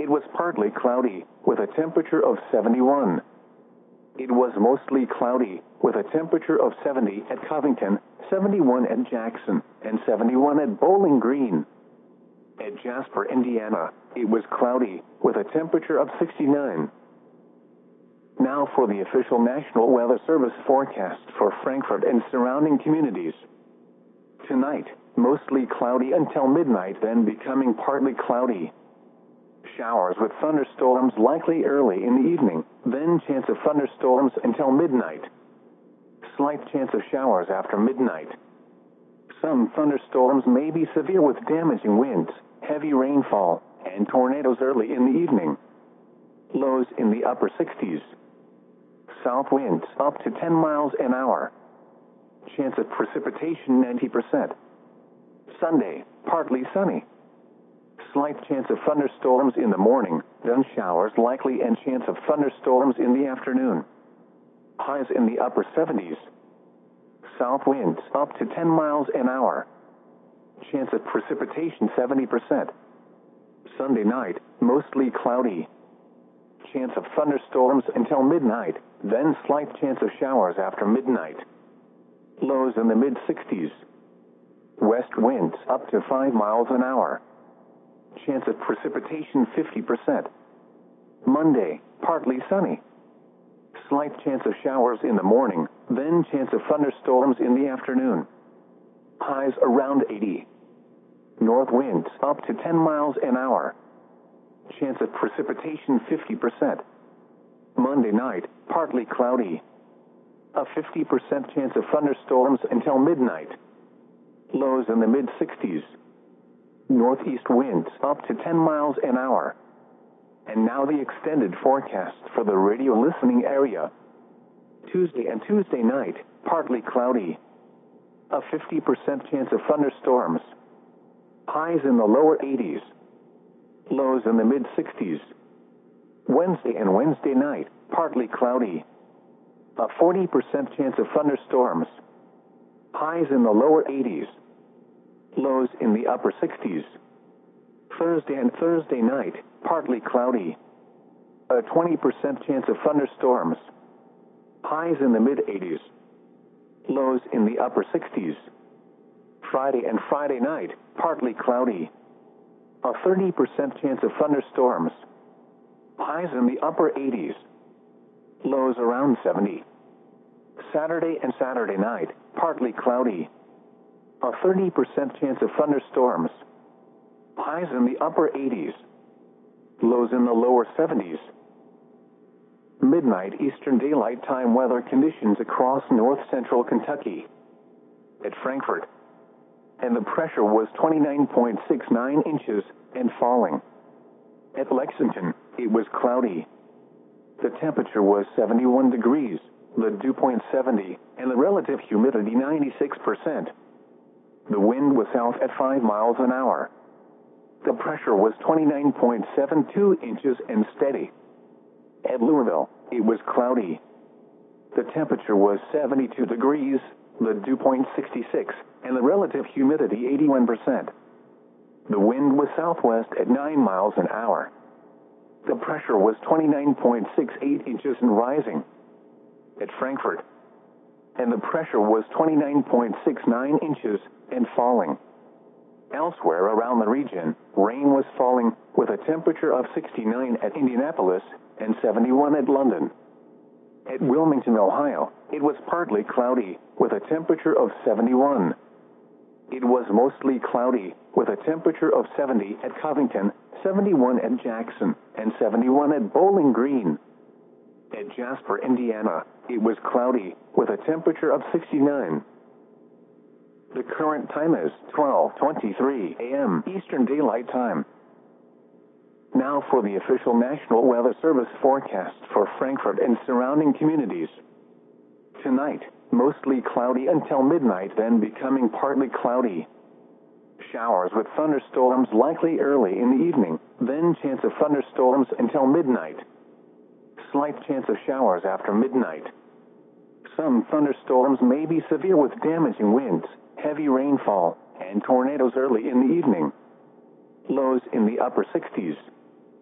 it was partly cloudy, with a temperature of 71. It was mostly cloudy, with a temperature of 70 at Covington, 71 at Jackson, and 71 at Bowling Green. At Jasper, Indiana, it was cloudy, with a temperature of 69. Now for the official National Weather Service forecast for Frankfort and surrounding communities. Tonight, mostly cloudy until midnight, then becoming partly cloudy. Showers with thunderstorms likely early in the evening, then chance of thunderstorms until midnight. Slight chance of showers after midnight. Some thunderstorms may be severe with damaging winds, heavy rainfall, and tornadoes early in the evening. Lows in the upper 60s. South winds up to 10 miles an hour. Chance of precipitation 90%. Sunday, partly sunny. Slight chance of thunderstorms in the morning, then showers likely and chance of thunderstorms in the afternoon. Highs in the upper 70s. South winds up to 10 miles an hour. Chance of precipitation 70%. Sunday night, mostly cloudy. Chance of thunderstorms until midnight, then slight chance of showers after midnight. Lows in the mid-60s. West winds up to 5 miles an hour. Chance of precipitation 50%. Monday, partly sunny. Slight chance of showers in the morning, then chance of thunderstorms in the afternoon. Highs around 80. North winds up to 10 miles an hour. Chance of precipitation 50%. Monday night, partly cloudy. A 50% chance of thunderstorms until midnight. Lows in the mid-60s. Northeast winds up to 10 miles an hour. And now the extended forecast for the radio listening area. Tuesday and Tuesday night, partly cloudy. A 50% chance of thunderstorms. Highs in the lower 80s. Lows in the mid-60s. Wednesday and Wednesday night, partly cloudy. A 40% chance of thunderstorms. Highs in the lower 80s. Lows in the upper 60s. Thursday and Thursday night, partly cloudy. A 20% chance of thunderstorms. Highs in the mid-80s. Lows in the upper 60s. Friday and Friday night, partly cloudy. A 30% chance of thunderstorms. Highs in the upper 80s. Lows around 70. Saturday and Saturday night, partly cloudy. A 30% chance of thunderstorms. Highs in the upper 80s. Lows in the lower 70s. Midnight Eastern Daylight Time weather conditions across north-central Kentucky. At Frankfort. And the pressure was 29.69 inches and falling. At Lexington, it was cloudy. The temperature was 71 degrees, the dew point 70, and the relative humidity 96%. The wind was south at 5 miles an hour. The pressure was 29.72 inches and steady. At Louisville, it was cloudy. The temperature was 72 degrees, the dew point 66, and the relative humidity 81%. The wind was southwest at 9 miles an hour. The pressure was 29.68 inches and rising. At Frankfort. And the pressure was 29.69 inches and falling. Elsewhere around the region, rain was falling, with a temperature of 69 at Indianapolis and 71 at London. At Wilmington, Ohio, it was partly cloudy, with a temperature of 71. It was mostly cloudy, with a temperature of 70 at Covington, 71 at Jackson, and 71 at Bowling Green. At Jasper, Indiana, it was cloudy, with a temperature of 69. The current time is 12:23 a.m. Eastern Daylight Time. Now for the official National Weather Service forecast for Frankfort and surrounding communities. Tonight, mostly cloudy until midnight, then becoming partly cloudy. Showers with thunderstorms likely early in the evening, then chance of thunderstorms until midnight. Slight chance of showers after midnight. Some thunderstorms may be severe with damaging winds, heavy rainfall, and tornadoes early in the evening. Lows in the upper 60s.